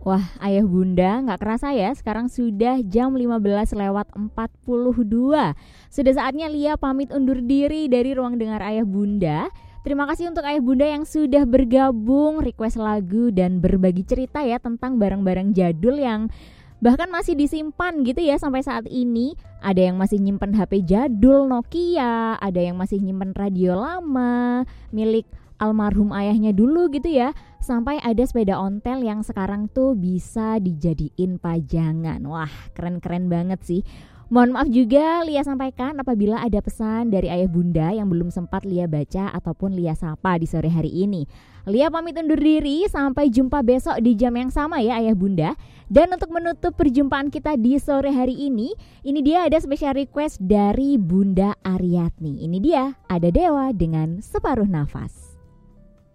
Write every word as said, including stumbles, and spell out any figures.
Wah, ayah bunda, nggak kerasa ya, sekarang sudah jam lima belas lewat empat puluh dua. Sudah saatnya Lia pamit undur diri dari ruang dengar ayah bunda. Terima kasih untuk ayah bunda yang sudah bergabung, request lagu dan berbagi cerita ya tentang barang-barang jadul yang bahkan masih disimpan gitu ya sampai saat ini. Ada yang masih nyimpen H P jadul Nokia, ada yang masih nyimpen radio lama milik almarhum ayahnya dulu gitu ya. Sampai ada sepeda ontel yang sekarang tuh bisa dijadiin pajangan. Wah, keren-keren banget sih. Mohon maaf juga Lia sampaikan apabila ada pesan dari ayah bunda yang belum sempat Lia baca ataupun Lia sapa di sore hari ini. Lia pamit undur diri, sampai jumpa besok di jam yang sama ya ayah bunda. Dan untuk menutup perjumpaan kita di sore hari ini, ini dia ada special request dari Bunda Aryatni. Ini dia, Ada Dewa dengan Separuh Nafas.